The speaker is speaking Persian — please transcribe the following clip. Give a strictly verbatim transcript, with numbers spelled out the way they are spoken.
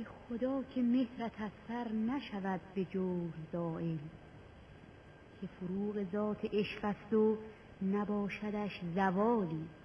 به خدا که مهرت از سر نشود به جور زائل، که فروغ ذات عشق است و نباشدش زوالی.